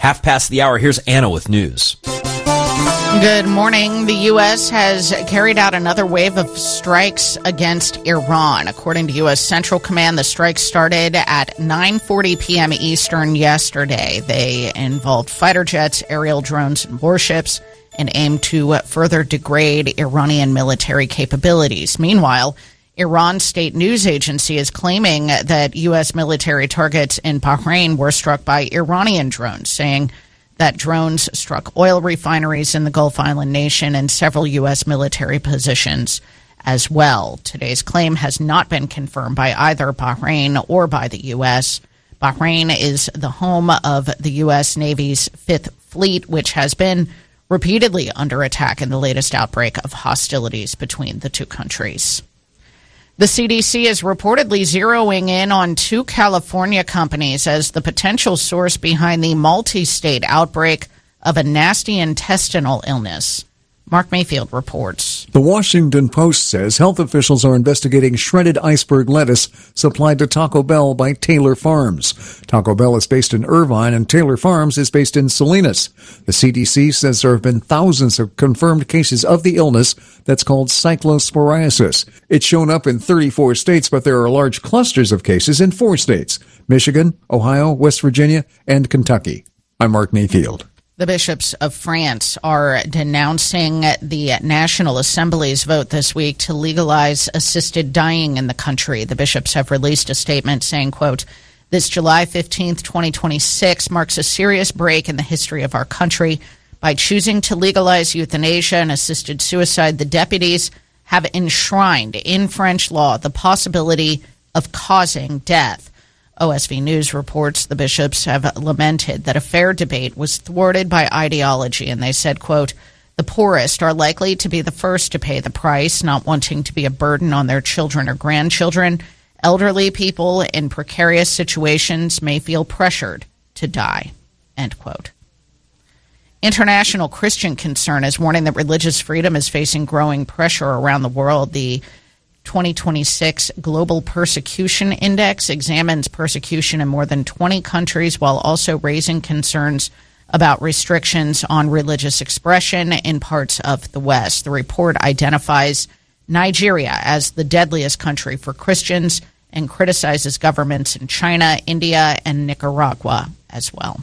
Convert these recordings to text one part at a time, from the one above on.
5:30. Here's Anna with news. Good morning. The U.S. has carried out another wave of strikes against Iran. According to U.S. Central Command, the strikes started at 9:40 p.m. Eastern yesterday. They involved fighter jets, aerial drones, and warships, and aimed to further degrade Iranian military capabilities. Meanwhile, Iran's state news agency is claiming that U.S. military targets in Bahrain were struck by Iranian drones, saying that drones struck oil refineries in the Gulf Island nation and several U.S. military positions as well. Today's claim has not been confirmed by either Bahrain or by the U.S. Bahrain is the home of the U.S. Navy's Fifth Fleet, which has been repeatedly under attack in the latest outbreak of hostilities between the two countries. The CDC is reportedly zeroing in on two California companies as the potential source behind the multi-state outbreak of a nasty intestinal illness. Mark Mayfield reports. The Washington Post says health officials are investigating shredded iceberg lettuce supplied to Taco Bell by Taylor Farms. Taco Bell is based in Irvine and Taylor Farms is based in Salinas. The CDC says there have been thousands of confirmed cases of the illness that's called cyclosporiasis. It's shown up in 34 states, but there are large clusters of cases in 4 states: Michigan, Ohio, West Virginia, and Kentucky. I'm Mark Mayfield. The bishops of France are denouncing the National Assembly's vote this week to legalize assisted dying in the country. The bishops have released a statement saying, quote, "This July 15th, 2026 marks a serious break in the history of our country. By choosing to legalize euthanasia and assisted suicide, the deputies have enshrined in French law the possibility of causing death." OSV News reports the bishops have lamented that a fair debate was thwarted by ideology, and they said, quote, "The poorest are likely to be the first to pay the price, not wanting to be a burden on their children or grandchildren. Elderly people in precarious situations may feel pressured to die," end quote. International Christian Concern is warning that religious freedom is facing growing pressure around the world. The 2026 Global Persecution Index examines persecution in more than 20 countries while also raising concerns about restrictions on religious expression in parts of the West. The report identifies Nigeria as the deadliest country for Christians and criticizes governments in China, India, and Nicaragua as well.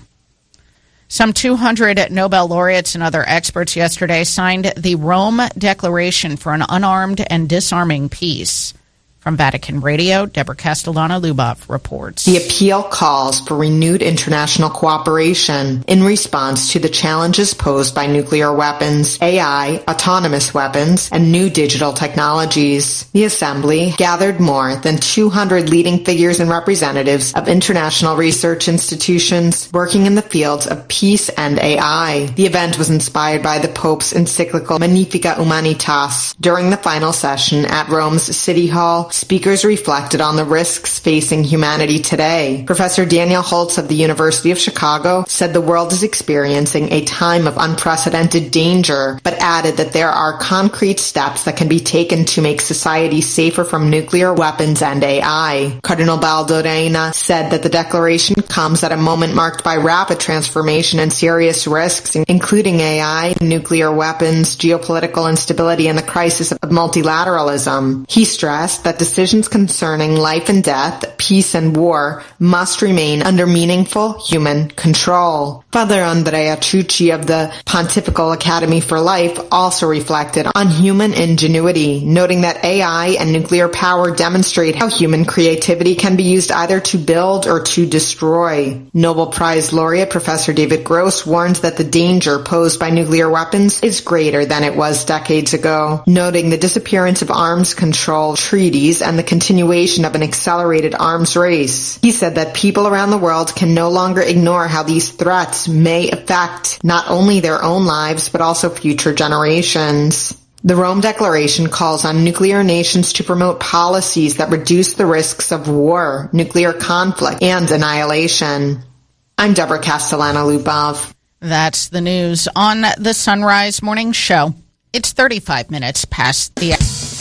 Some 200 Nobel laureates and other experts yesterday signed the Rome Declaration for an Unarmed and Disarming Peace. From Vatican Radio, Deborah Castellano-Lubov reports. The appeal calls for renewed international cooperation in response to the challenges posed by nuclear weapons, AI, autonomous weapons, and new digital technologies. The Assembly gathered more than 200 leading figures and representatives of international research institutions working in the fields of peace and AI. The event was inspired by the Pope's encyclical Magnificat Humanitas. During the final session at Rome's City Hall, speakers reflected on the risks facing humanity today. Professor Daniel Holtz of the University of Chicago said the world is experiencing a time of unprecedented danger, but added that there are concrete steps that can be taken to make society safer from nuclear weapons and AI. Cardinal Baldo Reina said that the declaration comes at a moment marked by rapid transformation and serious risks, including AI, nuclear weapons, geopolitical instability, and the crisis of multilateralism. He stressed that decisions concerning life and death, peace and war must remain under meaningful human control. Father Andrea Ciucci of the Pontifical Academy for Life also reflected on human ingenuity, noting that AI and nuclear power demonstrate how human creativity can be used either to build or to destroy. Nobel Prize laureate Professor David Gross warns that the danger posed by nuclear weapons is greater than it was decades ago, noting the disappearance of arms control treaties and the continuation of an accelerated arms race. He said that people around the world can no longer ignore how these threats may affect not only their own lives but also future generations. The Rome Declaration calls on nuclear nations to promote policies that reduce the risks of war, nuclear conflict, and annihilation. I'm Deborah Castellano-Lubov. That's the news on the Sunrise Morning Show. It's 35 minutes past the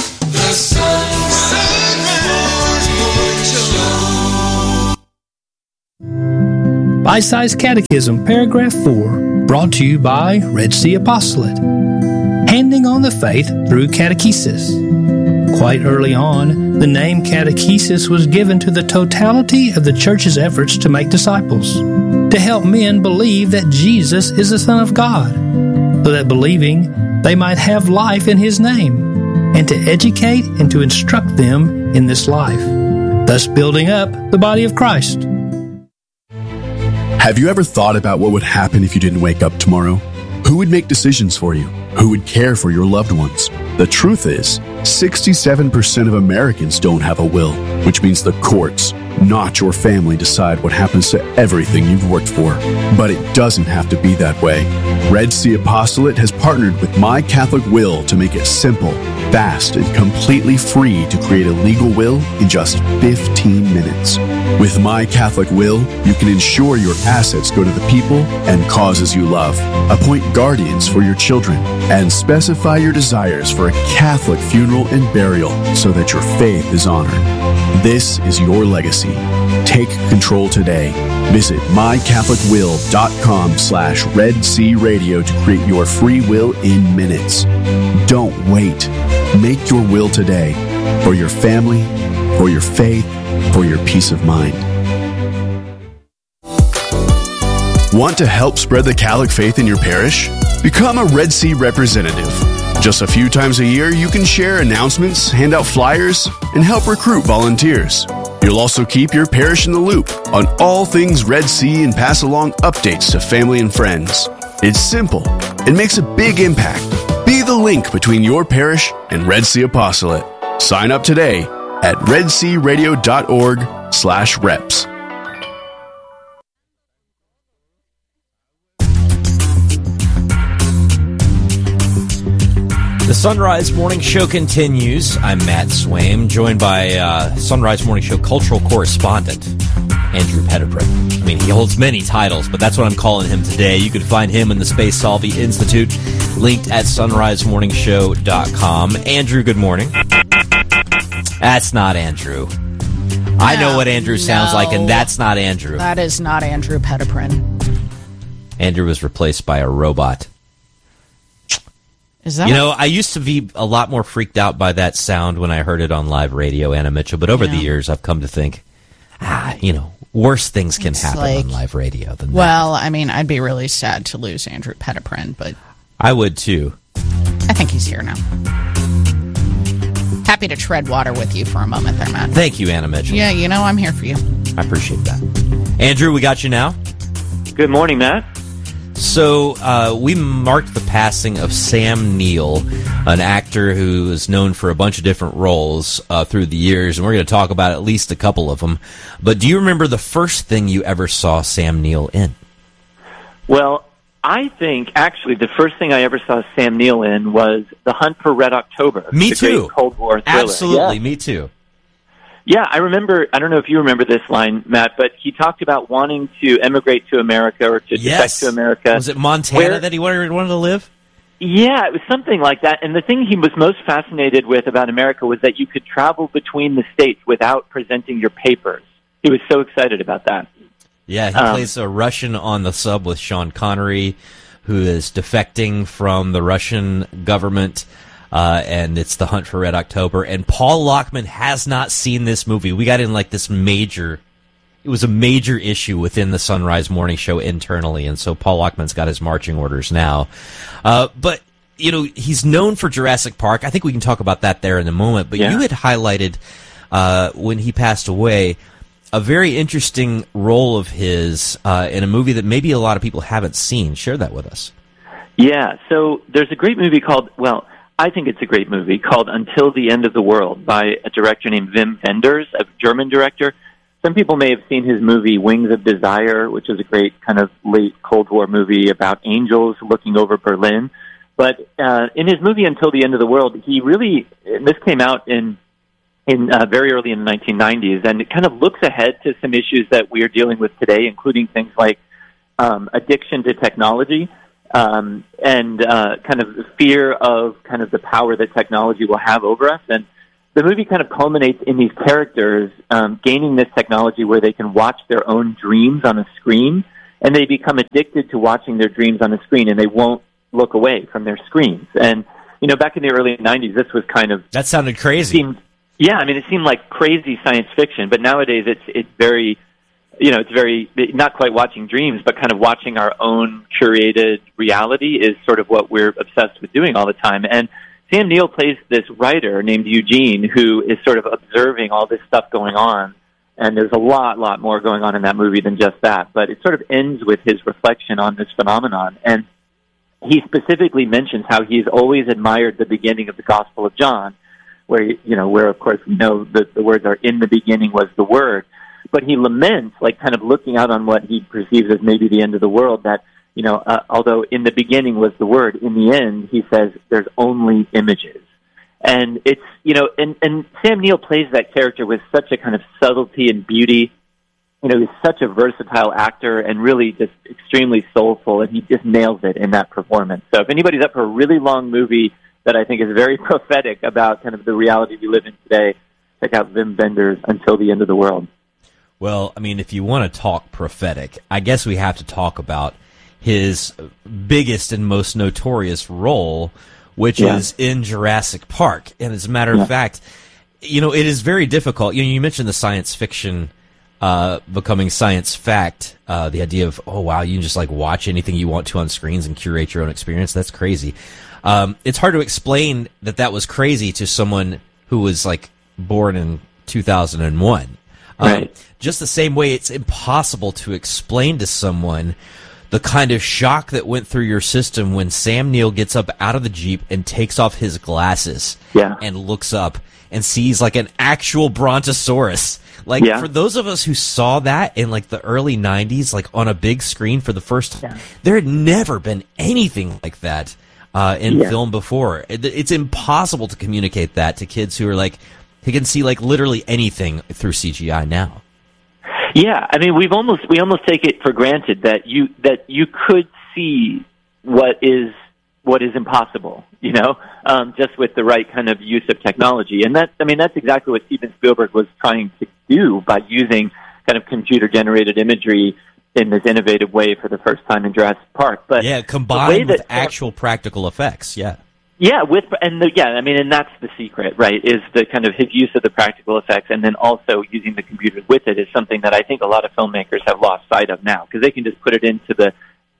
Sunrise Morning Show. Bite-Size Catechism, Paragraph 4, brought to you by Red Sea Apostolate. Handing on the faith through catechesis. Quite early on, the name catechesis was given to the totality of the church's efforts to make disciples, to help men believe that Jesus is the Son of God, so that believing they might have life in His name, and to educate and to instruct them in this life, thus building up the body of Christ. Have you ever thought about what would happen if you didn't wake up tomorrow? Who would make decisions for you? Who would care for your loved ones? The truth is, 67% of Americans don't have a will, which means the courts, not your family, decide what happens to everything you've worked for. But it doesn't have to be that way. Red Sea Apostolate has partnered with My Catholic Will to make it simple, fast, and completely free to create a legal will in just 15 minutes. With My Catholic Will, you can ensure your assets go to the people and causes you love, appoint guardians for your children, and specify your desires for a Catholic funeral and burial so that your faith is honored. This is your legacy. Take control today. Visit mycatholicwill.com/Red Sea Radio to create your free will in minutes. Don't wait. Make your will today for your family, for your faith, for your peace of mind. Want to help spread the Catholic faith in your parish? Become a Red Sea representative. Just a few times a year, you can share announcements, hand out flyers, and help recruit volunteers. You'll also keep your parish in the loop on all things Red Sea and pass along updates to family and friends. It's simple. It makes a big impact. Be the link between your parish and Red Sea Apostolate. Sign up today at redsearadio.org/reps. The Sunrise Morning Show continues. I'm Matt Swaim, joined by Sunrise Morning Show cultural correspondent, Andrew Petiprin. I mean, he holds many titles, but that's what I'm calling him today. You can find him in the Space Solvi Institute, linked at sunrisemorningshow.com. Andrew, good morning. That's not Andrew. I know what Andrew sounds like, and that's not Andrew. That is not Andrew Petiprin. Andrew was replaced by a robot. Is that I used to be a lot more freaked out by that sound when I heard it on live radio, Anna Mitchell, but over the years I've come to think, worse things can happen on live radio than that. Well, I mean, I'd be really sad to lose Andrew Petiprin, but I would too. I think he's here now. Happy to tread water with you for a moment there, Matt. Thank you, Anna Mitchell. Yeah, I'm here for you. I appreciate that. Andrew, we got you now. Good morning, Matt. So we marked the passing of Sam Neill, an actor who is known for a bunch of different roles through the years, and we're going to talk about at least a couple of them. But do you remember the first thing you ever saw Sam Neill in? Well, I think, actually, the first thing I ever saw Sam Neill in was The Hunt for Red October. Me the too. Great Cold War thriller. Absolutely, me too. Yeah, I remember, I don't know if you remember this line, Matt, but he talked about wanting to emigrate to America or to defect to America. Was it Montana that he wanted to live? Yeah, it was something like that. And the thing he was most fascinated with about America was that you could travel between the states without presenting your papers. He was so excited about that. Yeah, he plays a Russian on the sub with Sean Connery, who is defecting from the Russian government. And it's The Hunt for Red October. And Paul Lockman has not seen this movie. We got in like this it was a major issue within the Sunrise Morning Show internally. And so Paul Lockman's got his marching orders now. But, he's known for Jurassic Park. I think we can talk about that there in a moment. But you had highlighted, when he passed away, a very interesting role of his in a movie that maybe a lot of people haven't seen. Share that with us. Yeah, so there's a great movie called, I think it's a great movie called Until the End of the World by a director named Wim Wenders, a German director. Some people may have seen his movie Wings of Desire, which is a great kind of late Cold War movie about angels looking over Berlin. But in his movie Until the End of the World, he really, and this came out in very early in the 1990s, and it kind of looks ahead to some issues that we are dealing with today, including things like addiction to technology. And kind of the fear of kind of the power that technology will have over us. And the movie kind of culminates in these characters gaining this technology where they can watch their own dreams on a screen, and they become addicted to watching their dreams on a screen, and they won't look away from their screens. And, back in the early 90s, this was kind of... That sounded crazy. It seemed like crazy science fiction, but nowadays it's very... it's very, not quite watching dreams, but kind of watching our own curated reality is sort of what we're obsessed with doing all the time. And Sam Neill plays this writer named Eugene who is sort of observing all this stuff going on. And there's a lot more going on in that movie than just that. But it sort of ends with his reflection on this phenomenon. And he specifically mentions how he's always admired the beginning of the Gospel of John, where of course we know that the words are, "In the beginning was the Word." But he laments, like kind of looking out on what he perceives as maybe the end of the world, that, although in the beginning was the Word, in the end, he says, there's only images. And it's, and Sam Neill plays that character with such a kind of subtlety and beauty. He's such a versatile actor and really just extremely soulful, and he just nails it in that performance. So if anybody's up for a really long movie that I think is very prophetic about kind of the reality we live in today, check out Wim Wenders' Until the End of the World. Well, if you want to talk prophetic, I guess we have to talk about his biggest and most notorious role, which is in Jurassic Park. And as a matter of fact, it is very difficult. You mentioned the science fiction becoming science fact, the idea of, oh, wow, you can just like watch anything you want to on screens and curate your own experience. That's crazy. It's hard to explain that was crazy to someone who was like born in 2001. Right. Just the same way it's impossible to explain to someone the kind of shock that went through your system when Sam Neill gets up out of the Jeep and takes off his glasses and looks up and sees like an actual Brontosaurus. Like for those of us who saw that in like the early 90s, like on a big screen for the first time, there had never been anything like that in film before. It's impossible to communicate that to kids who are like, he can see like literally anything through CGI now. Yeah, we almost take it for granted that you could see what is impossible, just with the right kind of use of technology. And that's exactly what Steven Spielberg was trying to do by using kind of computer generated imagery in this innovative way for the first time in Jurassic Park. But combined with actual practical effects. And that's the secret, right, is the kind of his use of the practical effects, and then also using the computers with it is something that I think a lot of filmmakers have lost sight of now, because they can just put it into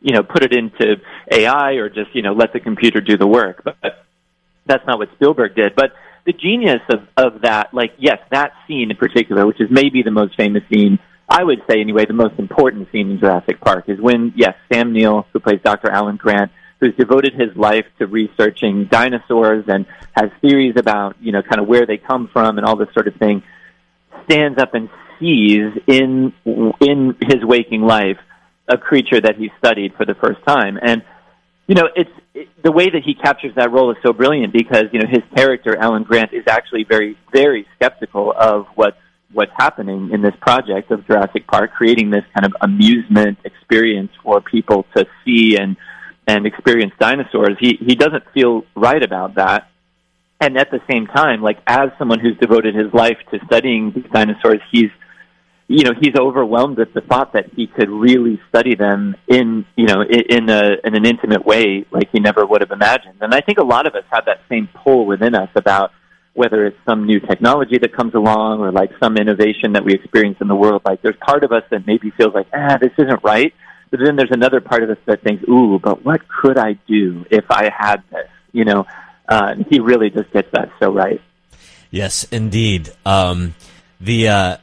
AI or just, let the computer do the work. But that's not what Spielberg did. But the genius of that, that scene in particular, which is maybe the most famous scene, I would say anyway, the most important scene in Jurassic Park, is when, Sam Neill, who plays Dr. Alan Grant, who's devoted his life to researching dinosaurs and has theories about, kind of where they come from and all this sort of thing, stands up and sees in his waking life a creature that he studied for the first time. And, the way that he captures that role is so brilliant because, his character, Alan Grant, is actually very, very skeptical of what's happening in this project of Jurassic Park, creating this kind of amusement experience for people to see and experience dinosaurs. He doesn't feel right about that. And at the same time, as someone who's devoted his life to studying these dinosaurs, he's overwhelmed with the thought that he could really study them in an intimate way like he never would have imagined. And I think a lot of us have that same pull within us about whether it's some new technology that comes along or some innovation that we experience in the world. There's part of us that maybe feels like, this isn't right. But then there's another part of us that thinks, ooh, but what could I do if I had this? He really just gets that so right. Yes, indeed. There's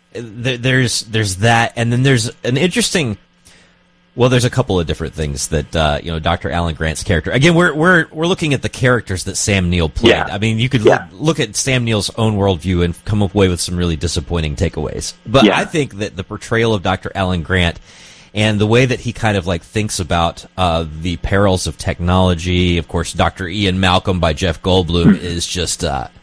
that, and then there's an interesting. Well, there's a couple of different things that Dr. Alan Grant's character. Again, we're looking at the characters that Sam Neill played. Yeah. You could look at Sam Neill's own worldview and come away with some really disappointing takeaways. But I think that the portrayal of Dr. Alan Grant and the way that he kind of thinks about the perils of technology, of course, Dr. Ian Malcolm by Jeff Goldblum is just,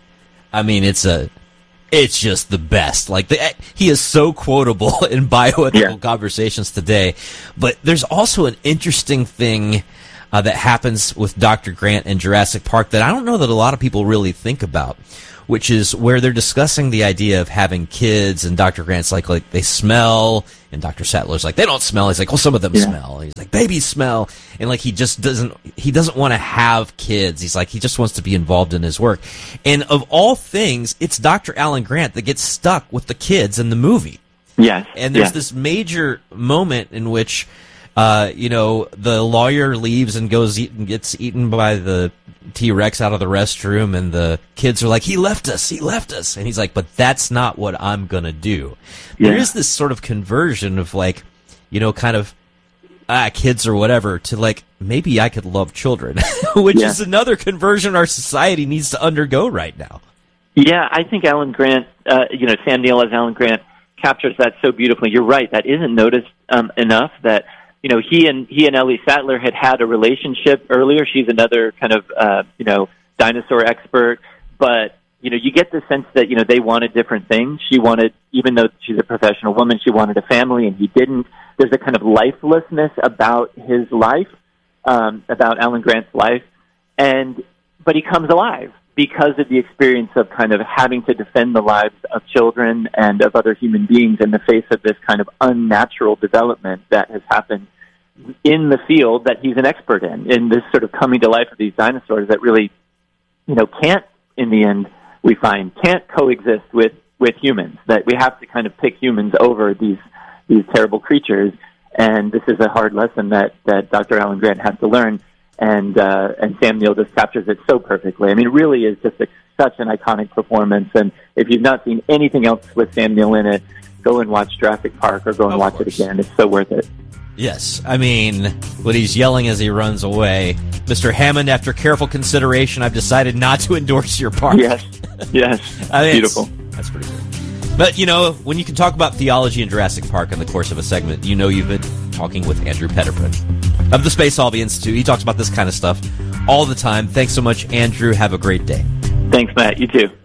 it's just the best. He is so quotable in bioethical conversations today. But there's also an interesting thing that happens with Dr. Grant in Jurassic Park that I don't know that a lot of people really think about, which is where they're discussing the idea of having kids, and Dr. Grant's like they smell, and Dr. Sattler's like, they don't smell. He's like, well, some of them smell. He's like, babies smell. And like, he doesn't want to have kids. He's like, he just wants to be involved in his work. And of all things, it's Dr. Alan Grant that gets stuck with the kids in the movie. Yes. And there's this major moment in which, the lawyer leaves and gets eaten by the T-Rex out of the restroom, and the kids are like, he left us. And he's like, but that's not what I'm going to do. Yeah. There is this sort of conversion of like, kind of, kids or whatever, to like, maybe I could love children, which is another conversion our society needs to undergo right now. Yeah, I think Alan Grant, Sam Neill as Alan Grant captures that so beautifully. You're right. That isn't noticed enough that, he and Ellie Sattler had a relationship earlier. She's another kind of, dinosaur expert. But, you get the sense that, they wanted different things. She wanted, even though she's a professional woman, she wanted a family and he didn't. There's a kind of lifelessness about his life, about Alan Grant's life. But he comes alive because of the experience of kind of having to defend the lives of children and of other human beings in the face of this kind of unnatural development that has happened in the field that he's an expert in this sort of coming to life of these dinosaurs that really, can't, in the end, we find, can't coexist with humans, that we have to kind of pick humans over these terrible creatures. And this is a hard lesson that Dr. Alan Grant has to learn. And Sam Neill just captures it so perfectly. I mean, it really is just such an iconic performance. And if you've not seen anything else with Sam Neill in it, go and watch Jurassic Park or go and watch it again. It's so worth it. Yes. I mean, when he's yelling as he runs away, Mr. Hammond, after careful consideration, I've decided not to endorse your part. Yes. I mean, beautiful. That's pretty good. But, when you can talk about theology in Jurassic Park in the course of a segment, you've been talking with Andrew Petterford of the Space Hobby Institute. He talks about this kind of stuff all the time. Thanks so much, Andrew. Have a great day. Thanks, Matt. You too.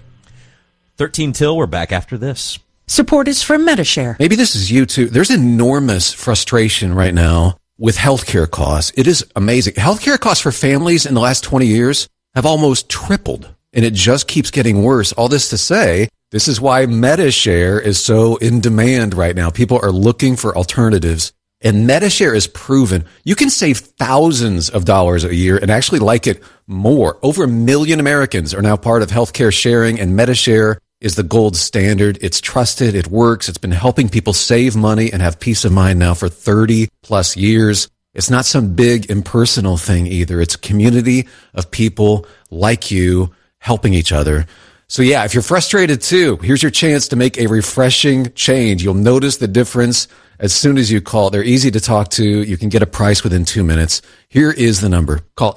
13 till. We're back after this. Support is from Medi-Share. Maybe this is you too. There's enormous frustration right now with healthcare costs. It is amazing. Healthcare costs for families in the last 20 years have almost tripled, and it just keeps getting worse. All this to say, this is why Medi-Share is so in demand right now. People are looking for alternatives, and Medi-Share is proven. You can save thousands of dollars a year and actually like it more. Over 1 million Americans are now part of healthcare sharing, and Medi-Share is the gold standard. It's trusted. It works. It's been helping people save money and have peace of mind now for 30 plus years. It's not some big impersonal thing either. It's a community of people like you helping each other. So yeah, if you're frustrated too, here's your chance to make a refreshing change. You'll notice the difference as soon as you call. They're easy to talk to. You can get a price within 2 minutes. Here is the number. Call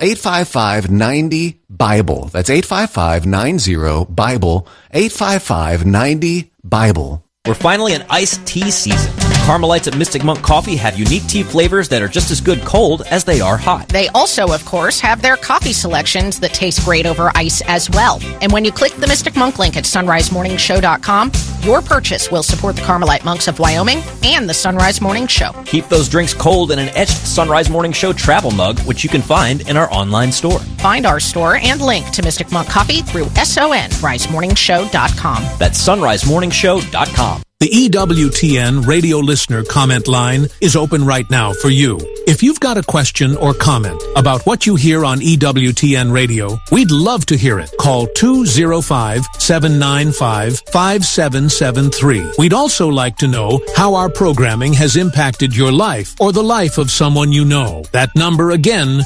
855-90-BIBLE. That's 855-90-BIBLE. 855-90-BIBLE. We're finally in iced tea season. Carmelites at Mystic Monk Coffee have unique tea flavors that are just as good cold as they are hot. They also, of course, have their coffee selections that taste great over ice as well. And when you click the Mystic Monk link at sunrisemorningshow.com, your purchase will support the Carmelite Monks of Wyoming and the Sunrise Morning Show. Keep those drinks cold in an etched Sunrise Morning Show travel mug, which you can find in our online store. Find our store and link to Mystic Monk Coffee through sunrisemorningshow.com. That's sunrisemorningshow.com. The EWTN radio listener comment line is open right now for you. If you've got a question or comment about what you hear on EWTN radio, we'd love to hear it. Call 205-795-5773. We'd also like to know how our programming has impacted your life or the life of someone you know. That number again,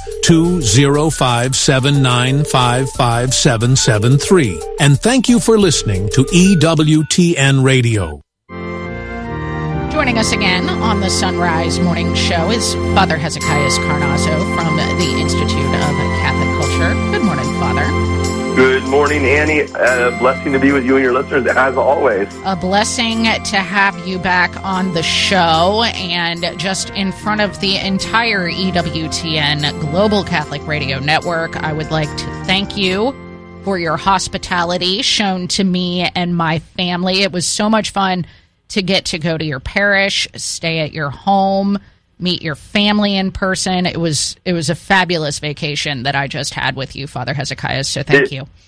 205-795-5773. And thank you for listening to EWTN radio. Joining us again on the Sunrise Morning Show is Father Hezekiah Carnazzo from the Institute of Catholic Culture. Good morning, Father. Good morning, Annie. A blessing to be with you and your listeners, as always. A blessing to have you back on the show, and just in front of the entire EWTN Global Catholic Radio Network, I would like to thank you for your hospitality shown to me and my family. It was so much fun to get to go to your parish, stay at your home, meet your family in person. It was a fabulous vacation that I just had with you, Father Hezekiah, so thank you.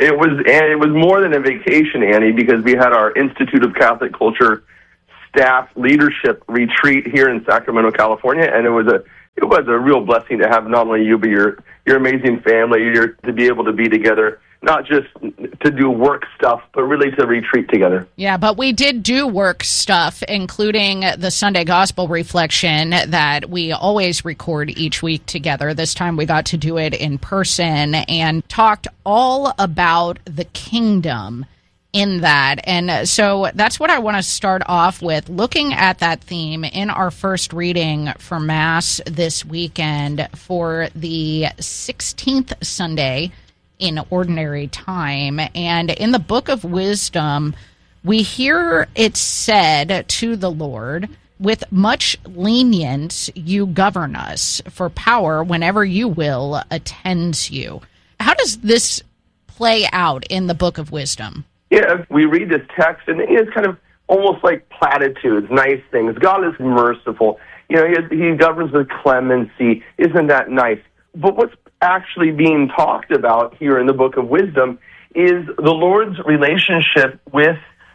It was more than a vacation, Annie, because we had our Institute of Catholic Culture staff leadership retreat here in Sacramento, California, and it was a real blessing to have not only you but your amazing family to be able to be together, not just to do work stuff, but really to retreat together. Yeah, but we did do work stuff, including the Sunday Gospel Reflection that we always record each week together. This time we got to do it in person and talked all about the kingdom in that. And so that's what I want to start off with, looking at that theme in our first reading for Mass this weekend for the 16th Sunday in Ordinary Time. And in the Book of Wisdom, we hear it said to the Lord, "With much lenience you govern us, for power, whenever you will, attends you." How does this play out in the Book of Wisdom? Yeah, we read this text, and it's kind of almost like platitudes, nice things. God is merciful. He governs with clemency. Isn't that nice? But what's actually being talked about here in the Book of Wisdom is the Lord's relationship with,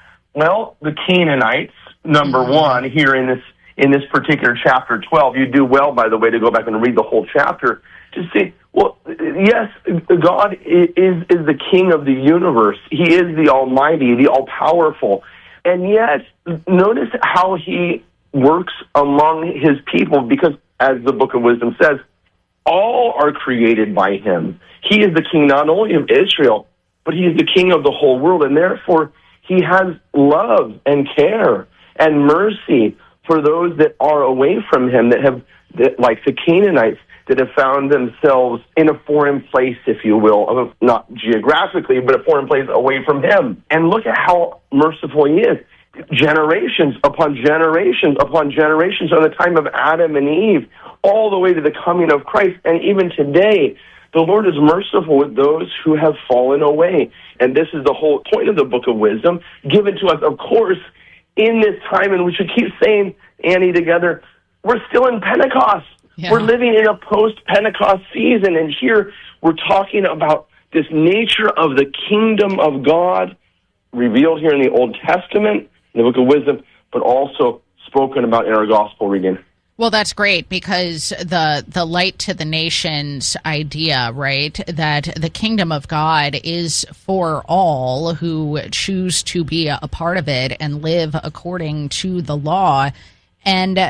the Canaanites, number one, here in this particular chapter 12. You do well, by the way, to go back and read the whole chapter to see, yes, God is the King of the universe. He is the Almighty, the All-Powerful. And yet, notice how he works among his people, because as the Book of Wisdom says, all are created by him. He is the king not only of Israel, but he is the king of the whole world, and therefore he has love and care and mercy for those that are away from him, like the Canaanites, that have found themselves in a foreign place, if you will, not geographically, but a foreign place away from him. And look at how merciful he is. Generations upon generations upon generations, from the time of Adam and Eve, all the way to the coming of Christ. And even today, the Lord is merciful with those who have fallen away. And this is the whole point of the Book of Wisdom, given to us, of course, in this time in which we keep saying, Annie, together, we're still in Pentecost. Yeah. We're living in a post-Pentecost season, and here we're talking about this nature of the kingdom of God revealed here in the Old Testament, in the Book of Wisdom, but also spoken about in our gospel reading. Well, that's great, because the light to the nations idea, right, that the kingdom of God is for all who choose to be a part of it and live according to the law. And,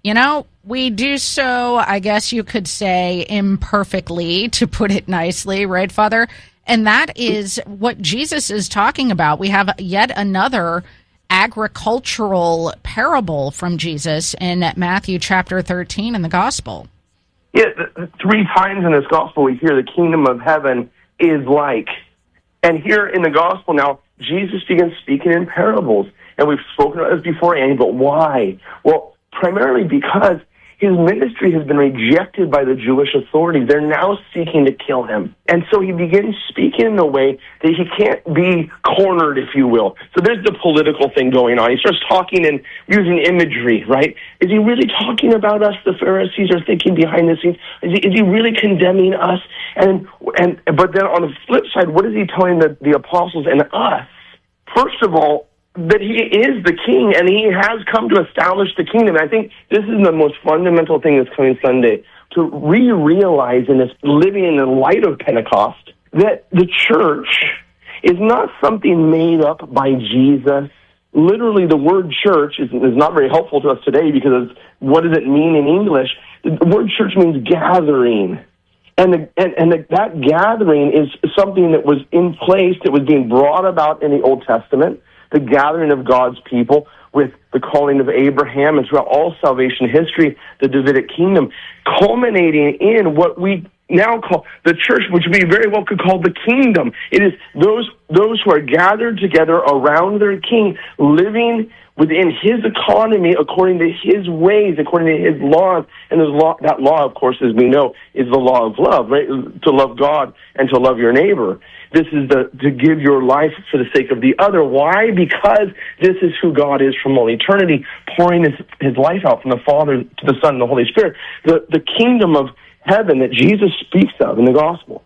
we do so, I guess you could say, imperfectly, to put it nicely, right, Father? And that is what Jesus is talking about. We have yet another agricultural parable from Jesus in Matthew chapter 13 in the Gospel. Yeah, 3 times in this Gospel we hear the kingdom of heaven is like. And here in the Gospel now, Jesus begins speaking in parables. And we've spoken about this before, Annie, but why? Well, primarily because his ministry has been rejected by the Jewish authorities. They're now seeking to kill him. And so he begins speaking in a way that he can't be cornered, if you will. So there's the political thing going on. He starts talking and using imagery, right? Is he really talking about us, the Pharisees are thinking behind the scenes? Is he really condemning us? But then on the flip side, what is he telling the apostles and us? First of all, that he is the king, and he has come to establish the kingdom. I think this is the most fundamental thing this coming Sunday, to realize in this living in the light of Pentecost, that the church is not something made up by Jesus. Literally, the word church is not very helpful to us today, because what does it mean in English? The word church means gathering. And that gathering is something that was in place, that was being brought about in the Old Testament, the gathering of God's people with the calling of Abraham, and throughout all salvation history, the Davidic kingdom, culminating in what we now call the church, which we very well could call the kingdom. It is those who are gathered together around their king, living within his economy, according to his ways, according to his laws. And that law, of course, as we know, is the law of love, right? To love God and to love your neighbor. This is to give your life for the sake of the other. Why? Because this is who God is from all eternity, pouring his life out from the Father to the Son and the Holy Spirit. The kingdom of heaven that Jesus speaks of in the gospel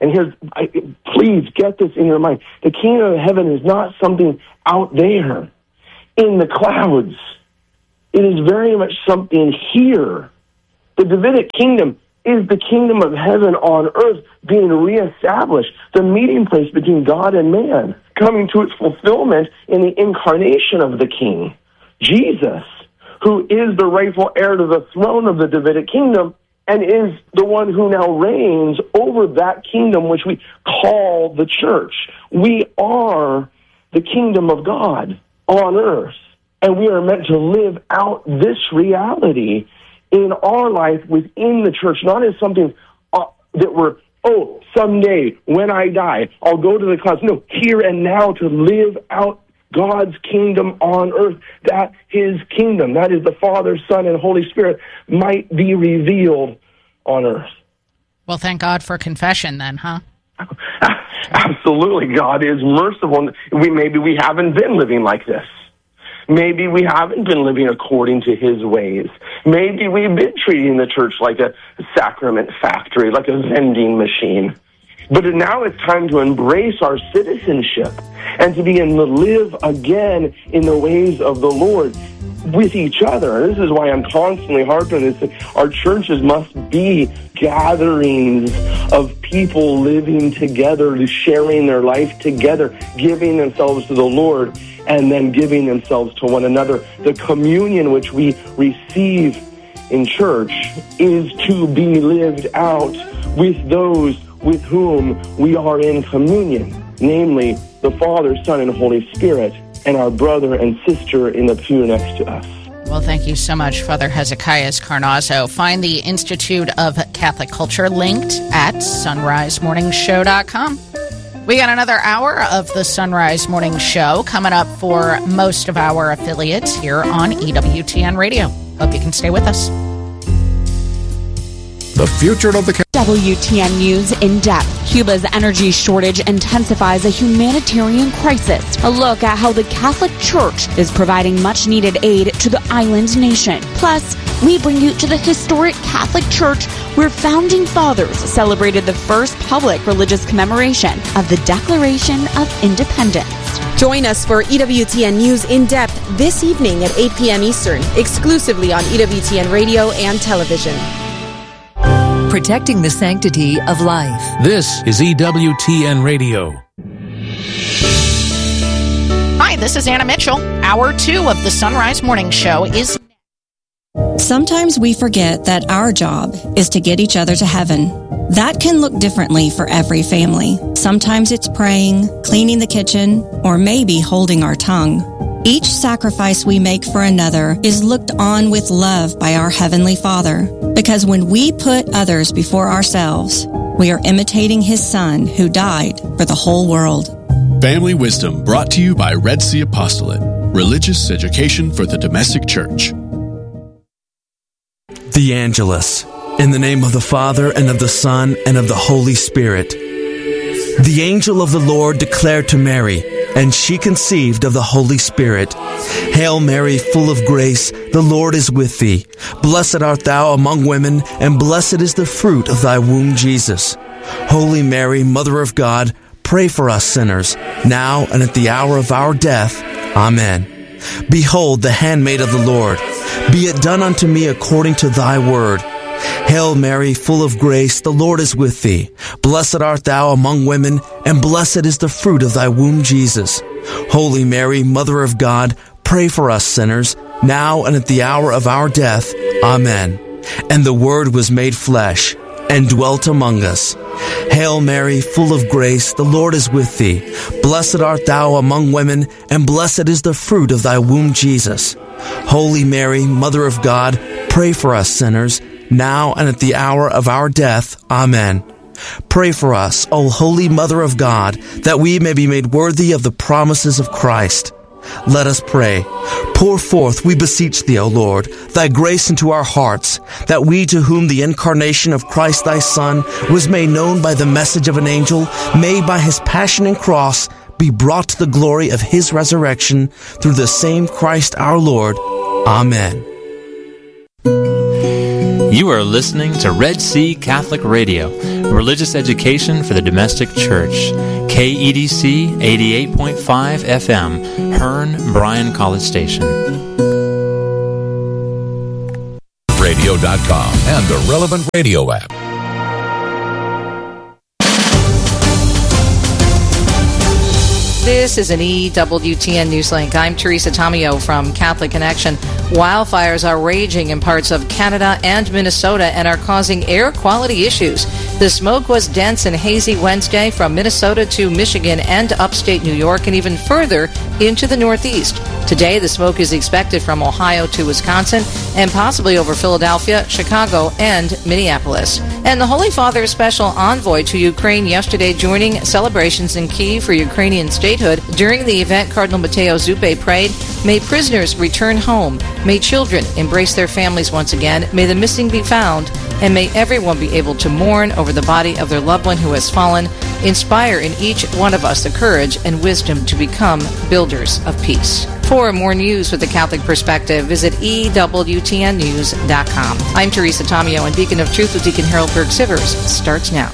And please get this in your mind. The kingdom of heaven is not something out there in the clouds. It is very much something here. The Davidic kingdom is the kingdom of heaven on earth being reestablished, the meeting place between God and man, coming to its fulfillment in the incarnation of the King, Jesus, who is the rightful heir to the throne of the Davidic kingdom and is the one who now reigns over that kingdom which we call the church. We are the kingdom of God on earth, and we are meant to live out this reality in our life within the church, not as something that we're, someday when I die, I'll go to the clouds. No, here and now to live out God's kingdom on earth, that his kingdom, that is the Father, Son, and Holy Spirit, might be revealed on earth. Well, thank God for confession then, huh? Absolutely. God is merciful. Maybe we haven't been living like this. Maybe we haven't been living according to his ways. Maybe we've been treating the church like a sacrament factory, like a vending machine. But now it's time to embrace our citizenship and to begin to live again in the ways of the Lord with each other. This is why I'm constantly harping on this. Our churches must be gatherings of people living together, sharing their life together, giving themselves to the Lord, and then giving themselves to one another. The communion which we receive in church is to be lived out with those with whom we are in communion, namely the Father, Son, and Holy Spirit, and our brother and sister in the pew next to us. Well, thank you so much, Father Hezekiah Carnazzo. Find the Institute of Catholic Culture linked at sunrisemorningshow.com. We got another hour of the Sunrise Morning Show coming up for most of our affiliates here on EWTN Radio. Hope you can stay with us. The future of the WTN News in depth. Cuba's energy shortage intensifies a humanitarian crisis. A look at how the Catholic Church is providing much needed aid to the island nation. Plus, we bring you to the historic Catholic Church where founding fathers celebrated the first public religious commemoration of the Declaration of Independence. Join us for EWTN News in depth this evening at 8 p.m. Eastern, exclusively on EWTN Radio and Television. Protecting the sanctity of life. This is EWTN Radio. Hi, this is Anna Mitchell. Hour 2 of the Sunrise Morning Show is... Sometimes we forget that our job is to get each other to heaven. That can look differently for every family. Sometimes it's praying, cleaning the kitchen, or maybe holding our tongue. Each sacrifice we make for another is looked on with love by our Heavenly Father, because when we put others before ourselves, we are imitating His Son who died for the whole world. Family Wisdom brought to you by Red Sea Apostolate, religious education for the domestic church. The Angelus, in the name of the Father, and of the Son, and of the Holy Spirit. The angel of the Lord declared to Mary, and she conceived of the Holy Spirit. Hail Mary, full of grace, the Lord is with thee. Blessed art thou among women, and blessed is the fruit of thy womb, Jesus. Holy Mary, Mother of God, pray for us sinners, now and at the hour of our death. Amen. Behold, the handmaid of the Lord. Be it done unto me according to thy word. Hail Mary, full of grace, the Lord is with thee. Blessed art thou among women, and blessed is the fruit of thy womb, Jesus. Holy Mary, Mother of God, pray for us sinners, now and at the hour of our death. Amen. And the Word was made flesh, and dwelt among us. Hail Mary, full of grace, the Lord is with thee. Blessed art thou among women, and blessed is the fruit of thy womb, Jesus. Holy Mary, Mother of God, pray for us sinners, now and at the hour of our death. Amen. Pray for us, O Holy Mother of God, that we may be made worthy of the promises of Christ. Let us pray. Pour forth, we beseech thee, O Lord, thy grace into our hearts, that we, to whom the incarnation of Christ thy Son was made known by the message of an angel, may by his passion and cross be brought to the glory of his resurrection, through the same Christ our Lord. Amen. You are listening to Red Sea Catholic Radio, religious education for the domestic church. KEDC 88.5 FM, Hearn, Bryan College Station. Radio.com and the relevant radio app. This is an EWTN Newslink. I'm Teresa Tomeo from Catholic Connection. Wildfires are raging in parts of Canada and Minnesota and are causing air quality issues. The smoke was dense and hazy Wednesday from Minnesota to Michigan and upstate New York and even further into the Northeast. Today, the smoke is expected from Ohio to Wisconsin and possibly over Philadelphia, Chicago, and Minneapolis. And the Holy Father's special envoy to Ukraine yesterday joining celebrations in Kyiv for Ukrainian statehood. During the event, Cardinal Matteo Zuppi prayed, "May prisoners return home. May children embrace their families once again. May the missing be found. And may everyone be able to mourn over the body of their loved one who has fallen. Inspire in each one of us the courage and wisdom to become builders of peace." For more news with a Catholic perspective, visit EWTNnews.com. I'm Teresa Tomeo, and Beacon of Truth with Deacon Harold Burke-Sivers starts now.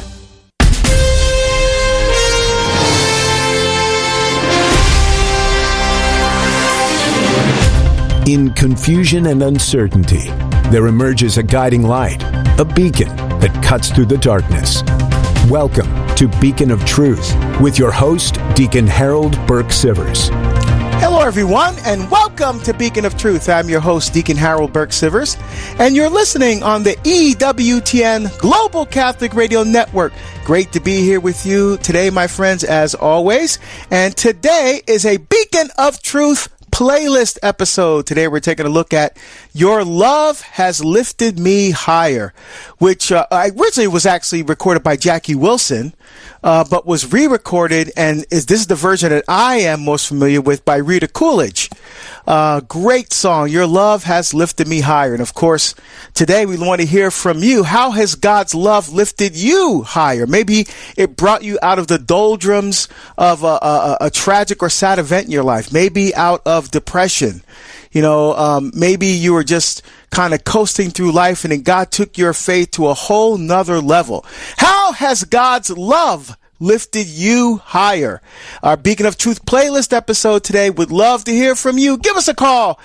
In confusion and uncertainty, there emerges a guiding light, a beacon that cuts through the darkness. Welcome to Beacon of Truth with your host, Deacon Harold Burke-Sivers. Hello, everyone, and welcome to Beacon of Truth. I'm your host, Deacon Harold Burke-Sivers, and you're listening on the EWTN Global Catholic Radio Network. Great to be here with you today, my friends, as always. And today is a Beacon of Truth playlist episode. Today we're taking a look at Your Love Has Lifted Me Higher, which originally was actually recorded by Jackie Wilson, but was re-recorded, and this is the version that I am most familiar with, by Rita Coolidge. Great song, Your Love Has Lifted Me Higher. And of course, today we want to hear from you. How has God's love lifted you higher? Maybe it brought you out of the doldrums of a tragic or sad event in your life. Maybe out of depression. You know, maybe you were just kind of coasting through life, and then God took your faith to a whole nother level. How has God's love lifted you higher? Our Beacon of Truth playlist episode today. Would love to hear from you. Give us a call,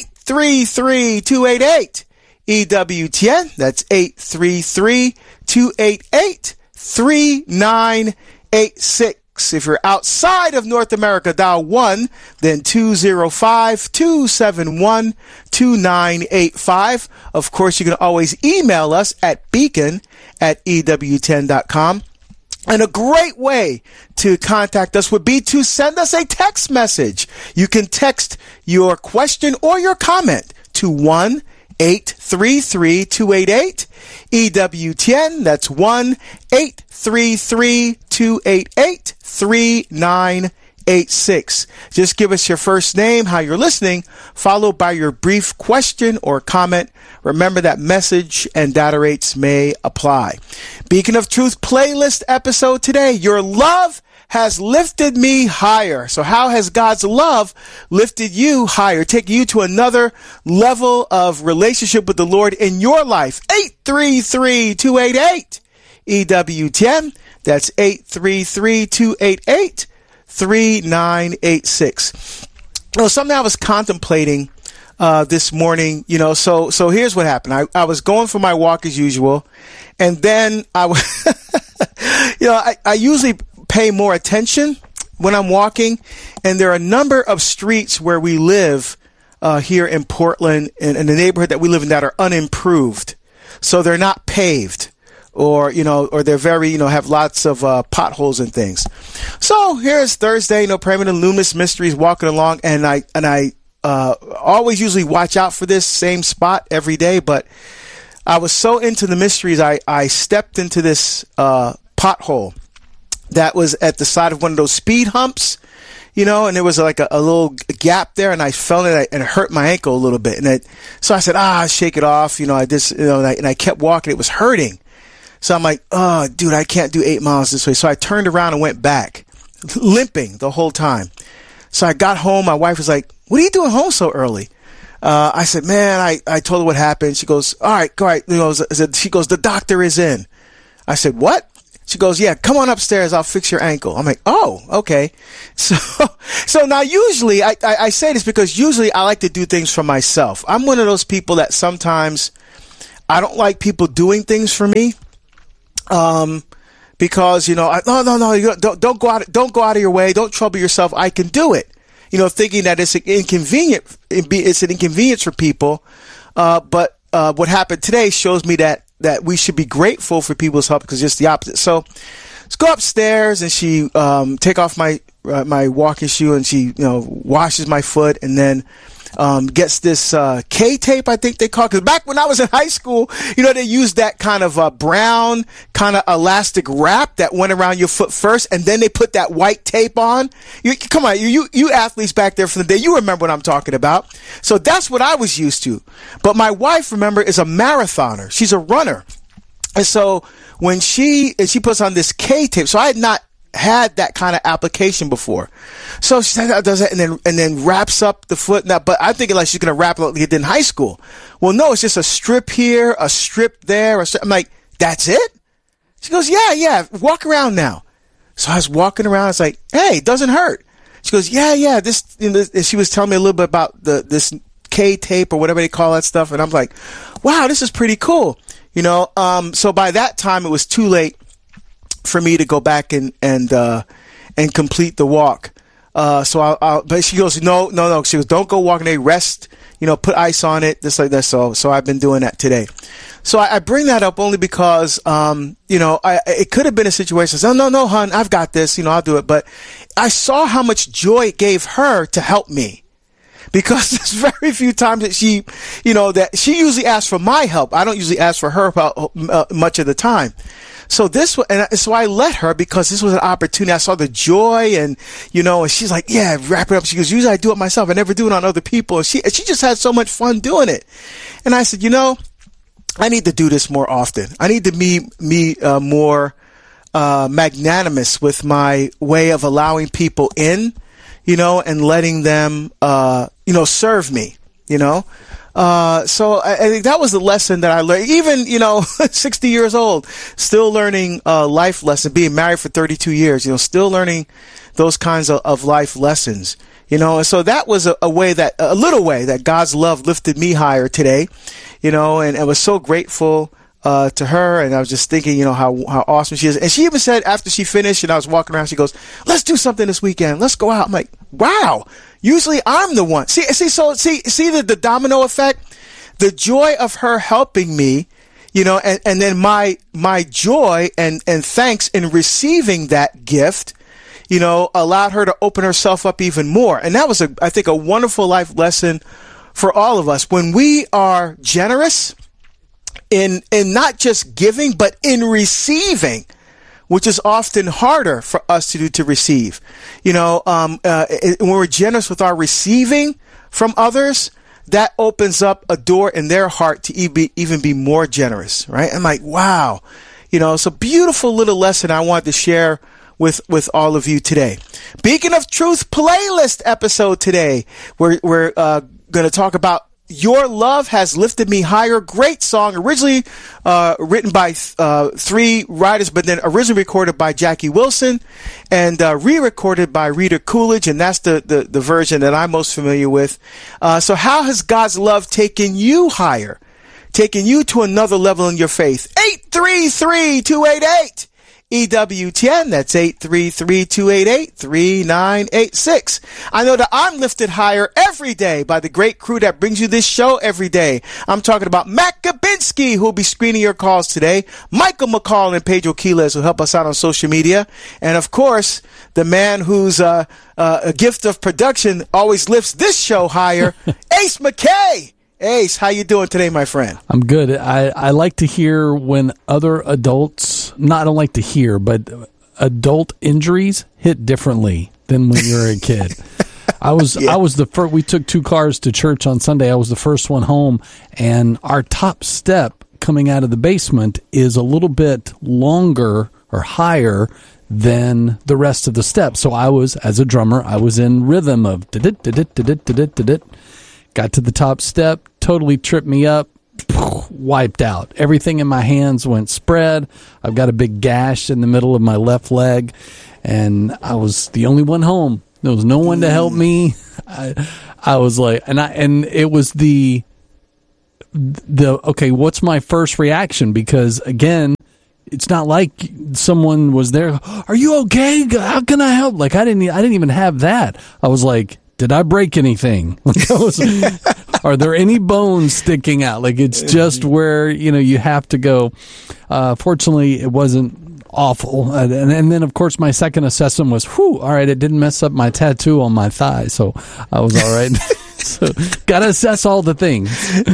833-288-EWTN. That's 833-288-3986. If you're outside of North America, dial 1, then 205-271-2985. Of course, you can always email us at beacon@EWTN.com. And a great way to contact us would be to send us a text message. You can text your question or your comment to 1-833-288-EWTN. That's 1-833-288-3986. Just give us your first name, how you're listening, followed by your brief question or comment. Remember that message and data rates may apply. Beacon of Truth playlist episode today. Your love has lifted me higher. So how has God's love lifted you higher, taking you to another level of relationship with the Lord in your life? 833-288-EWTN. That's 833-288-3986. Something I was contemplating this morning, so here's what happened. I was going for my walk as usual, and then I usually pay more attention when I'm walking, and there are a number of streets where we live here in Portland, in the neighborhood that we live in, that are unimproved. So they're not paved, or they're very, have lots of potholes and things. So here's Thursday, praying in Loomis Mysteries, walking along, and I always usually watch out for this same spot every day, but I was so into the mysteries, I stepped into this pothole that was at the side of one of those speed humps, and there was like a little gap there, and I fell in it and it hurt my ankle a little bit. So I said, shake it off. And I kept walking. It was hurting. So I'm like, oh, dude, I can't do 8 miles this way. So I turned around and went back, limping the whole time. So I got home. My wife was like, what are you doing home so early? I said, man, I told her what happened. She goes, all right. She goes, the doctor is in. I said, what? She goes, yeah, come on upstairs. I'll fix your ankle. I'm like, oh, okay. So now usually I say this because usually I like to do things for myself. I'm one of those people that sometimes I don't like people doing things for me. Because, no, don't go out of your way. Don't trouble yourself. I can do it. Thinking that it's an inconvenience for people. But what happened today shows me that we should be grateful for people's help, because it's the opposite. So let's go upstairs, and she take off my walking shoe, and she washes my foot, and then gets this K-tape, I think they call it. Because back when I was in high school, they used that kind of brown kind of elastic wrap that went around your foot first, and then they put that white tape on. Come on, you athletes back there from the day, you remember what I'm talking about. So that's what I was used to. But my wife, remember, is a marathoner. She's a runner. And so when she puts on this K-tape, so I had not had that kind of application before. So she does it and then wraps up the foot. Now, but I'm thinking like she's going to wrap it like it did in high school. Well, no, it's just a strip here, a strip there. I'm like, that's it? She goes, yeah, walk around now. So I was walking around. I was like, hey, it doesn't hurt. She goes, yeah, this, and she was telling me a little bit about this K-tape or whatever they call that stuff. And I'm like, wow, this is pretty cool. So by that time it was too late for me to go back and complete the walk. But she goes, no. She goes, don't go walking there. Rest, put ice on it, just like that. So I've been doing that today. So I bring that up only because, it could have been a situation. So no, hon, I've got this, I'll do it. But I saw how much joy it gave her to help me. Because there's very few times that she usually asks for my help. I don't usually ask for her help much of the time. So so I let her, because this was an opportunity. I saw the joy, and she's like, yeah, wrap it up. She goes, usually I do it myself. I never do it on other people. And she just had so much fun doing it. And I said, I need to do this more often. I need to be more magnanimous with my way of allowing people in, and letting them, serve me, So I think that was the lesson that I learned. Even, 60 years old, still learning life lesson, being married for 32 years, still learning those kinds of life lessons, And so that was a little way that God's love lifted me higher today, and I was so grateful to her, and I was just thinking, how awesome she is. And she even said after she finished and I was walking around, she goes, let's do something this weekend. Let's go out. I'm like, wow. Usually I'm the one. See the domino effect, the joy of her helping me, and then my joy and thanks in receiving that gift, allowed her to open herself up even more. And that was I think a wonderful life lesson for all of us. When we are generous in not just giving, but in receiving, which is often harder for us to do, to receive. When we're generous with our receiving from others, that opens up a door in their heart to even be more generous, right? I'm like, wow. It's a beautiful little lesson I wanted to share with all of you today. Beacon of Truth playlist episode today. We're going to talk about Your Love Has Lifted Me Higher. Great song, originally written by three writers, but then originally recorded by Jackie Wilson and re-recorded by Rita Coolidge, and that's the version that I'm most familiar with. So how has God's love taken you higher, taken you to another level in your faith? 833-288. EWTN, that's 833-288-3986. I know that I'm lifted higher every day by the great crew that brings you this show every day. I'm talking about Matt Gabinski, who will be screening your calls today, Michael McCall and Pedro Quiles, who help us out on social media, and of course, the man whose a gift of production always lifts this show higher, Ace McKay. Ace, how you doing today, my friend? I'm good. I like to hear when other adults, I don't like to hear, but adult injuries hit differently than when you're a kid. I was the first. We took two cars to church on Sunday. I was the first one home, and our top step coming out of the basement is a little bit longer or higher than the rest of the steps. So I was, as a drummer, I was in rhythm of did-it, did-it, did-it, did-it, did-it. Got to the top step, totally tripped me up, wiped out. Everything in my hands went spread. I've got a big gash in the middle of my left leg, and I was the only one home. There was no one to help me. I was like, and it was the okay, what's my first reaction? Because again, it's not like someone was there. Are you okay? How can I help? Like I didn't even have that. I was like, did I break anything? Are there any bones sticking out? Like it's just where, you have to go. Fortunately, it wasn't awful. And then, of course, my second assessment was, all right, it didn't mess up my tattoo on my thigh. So I was all right. So got to assess all the things.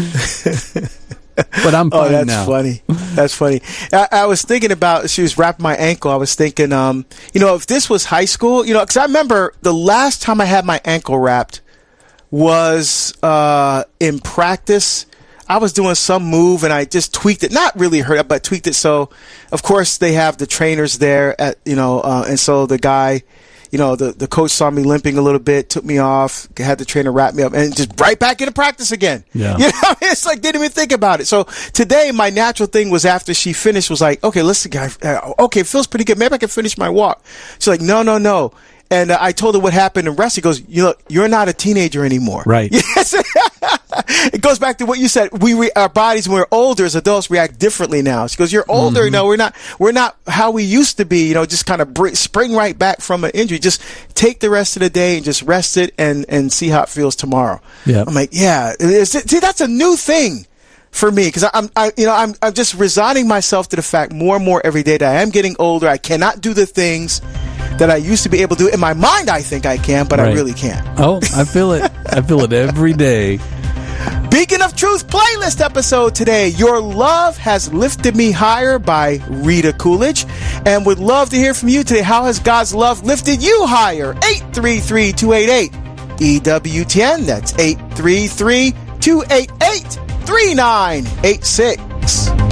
But I'm fine that's now. Funny. That's funny. I was thinking about, she was wrapping my ankle. I was thinking, if this was high school, because I remember the last time I had my ankle wrapped was in practice. I was doing some move and I just tweaked it, not really hurt it, but tweaked it. So, of course, they have the trainers there and so the guy, the coach saw me limping a little bit, took me off, had the trainer wrap me up, and just right back into practice again. Yeah. It's like, didn't even think about it. So today, my natural thing was after she finished was like, okay, listen, guys, okay, it feels pretty good. Maybe I can finish my walk. She's like, no. And I told her what happened in wrestling. He goes, you're not a teenager anymore. Right. Yes. It goes back to what you said. Our bodies, when we're older as adults, react differently now. She goes, you're older. Mm-hmm. We're not how we used to be, just kind of spring right back from an injury. Just take the rest of the day and just rest it and see how it feels tomorrow. Yeah. I'm like, yeah. See, that's a new thing for me, because I'm just resigning myself to the fact more and more every day that I am getting older. I cannot do the things that I used to be able to do. In my mind, I think I can, but I really can't. Oh, I feel it. I feel it every day. Beacon of Truth playlist episode today, Your Love Has Lifted Me Higher by Rita Coolidge. And would love to hear from you today. How has God's love lifted you higher? 833-288-EWTN. That's 833-288-3986.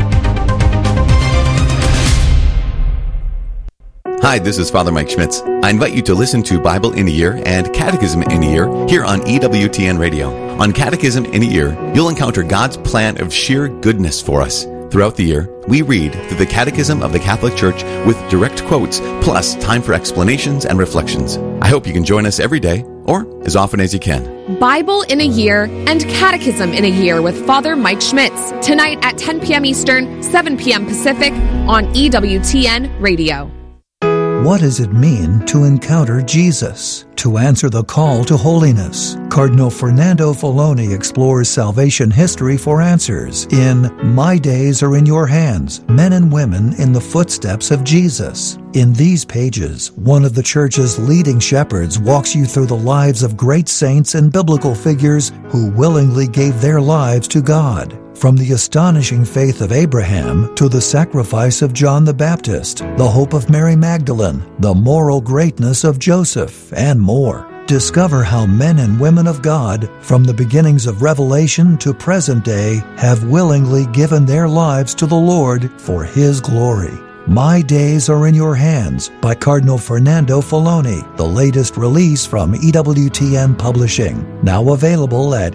Hi, this is Father Mike Schmitz. I invite you to listen to Bible in a Year and Catechism in a Year here on EWTN Radio. On Catechism in a Year, you'll encounter God's plan of sheer goodness for us. Throughout the year, we read through the Catechism of the Catholic Church with direct quotes, plus time for explanations and reflections. I hope you can join us every day, or as often as you can. Bible in a Year and Catechism in a Year with Father Mike Schmitz. Tonight at 10 p.m. Eastern, 7 p.m. Pacific on EWTN Radio. What does it mean to encounter Jesus? To answer the call to holiness, Cardinal Fernando Filoni explores salvation history for answers in My Days Are in Your Hands, Men and Women in the Footsteps of Jesus. In these pages, one of the Church's leading shepherds walks you through the lives of great saints and biblical figures who willingly gave their lives to God. From the astonishing faith of Abraham to the sacrifice of John the Baptist, the hope of Mary Magdalene, the moral greatness of Joseph, and more. Discover how men and women of God, from the beginnings of Revelation to present day, have willingly given their lives to the Lord for His glory. My Days Are in Your Hands by Cardinal Fernando Filoni, the latest release from EWTN Publishing. Now available at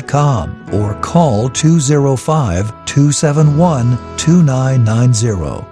EWTNRC.com or call 205-271-2990.